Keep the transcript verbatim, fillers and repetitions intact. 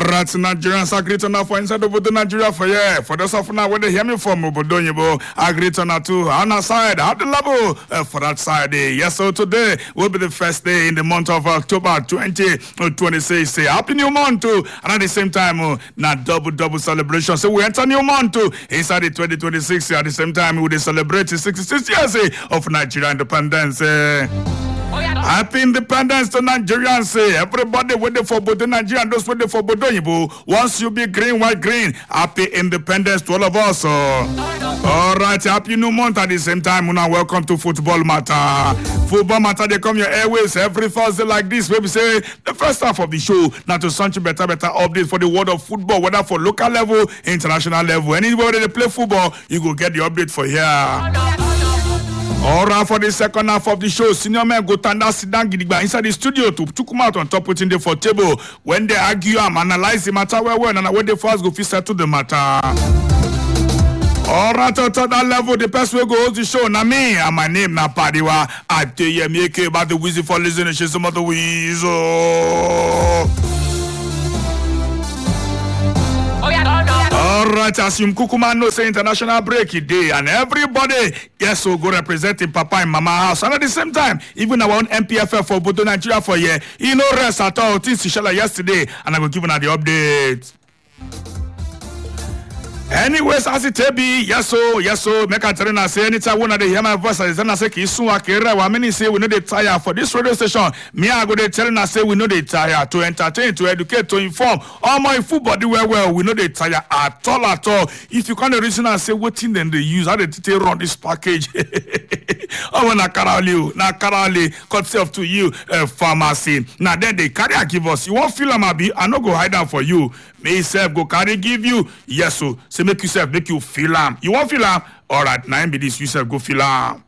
Alright, Nigerians agree to now for inside Obodo Nigeria for yeah. For those of now when they hear me from Obodo Yibo, agree to now too. On our side, at the level uh, for that side. Eh. Yes, so today will be the first day in the month of October twenty twenty-six. Say happy new month too. And at the same time, uh, now double double celebration. So we enter new month too inside the twenty twenty-six. At the same time, we will celebrate the sixty-six years eh, of Nigeria independence. Eh. Happy independence to Nigerians. Everybody waiting for Bodo Nigeria and those waiting for Bodo Yibo. Once you be green, white, green. Happy independence to all of us. All right, happy new month at the same time. Now welcome to Football Matter. Football Matter, they come your airways every Thursday like this. Where we say the first half of the show. Now to such better, better updates for the world of football, whether for local level, international level. Anywhere they play football, you go get the update for here. Alright, for the second half of the show, senior men go tanda sit down gidigba inside the studio to to come out on top within the for table. When they argue and analyze the matter well well, and when they first go fit settle the matter. Alright, at that level, the person will go host the show. Now me and my name na Padiwa. I tell you, me okay about the wheezy for listening. She's some other weasel. Alright, as you Kukuma know, say international break day, and everybody yes so go representing Papa and Mama house. And at the same time, even our own M P F F for Bodo Nigeria for year, you know rest at all. Things Shishala yesterday, and I will give you the update. Anyways, as it be, yes so, yes so, make a tell say anytime when they hear my voice, I say Kisu Akira, wa many say we know they tire for this radio station. Me I go they tell us say we know they tire to entertain, to educate, to inform. All my full body well well, we know they tire at all at all. If you can't reason and say what thing then they use, how they take run this package. Oh, na karali, na karali, cut self to you, uh, pharmacy. Now then they carry and give us. You won't feel I'm be, I no go hide down for you. May self go carry give you. Yes, so say make yourself make you feel am. You won't feel am. All right, now be this yourself go feel am.